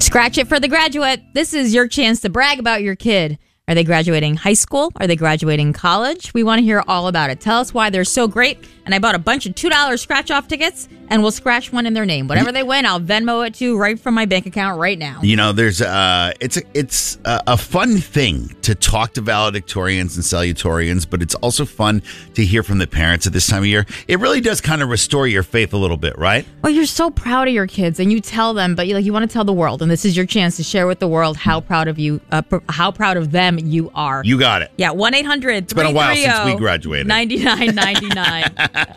Scratch it for the graduate. This is your chance to brag about your kid. Are they graduating high school? Are they graduating college? We want to hear all about it. Tell us why they're so great. And I bought a bunch of $2 scratch-off tickets, and we'll scratch one in their name. Whatever they win, I'll Venmo it to right from my bank account right now. You know, there's it's a fun thing to talk to valedictorians and salutatorians, but it's also fun to hear from the parents at this time of year. It really does kind of restore your faith a little bit, right? Well, you're so proud of your kids, and you tell them, but you want to tell the world, and this is your chance to share with the world how proud of you, how proud of them you are. You got it. Yeah, 1-800-330. It's been a while since we graduated. 99.99.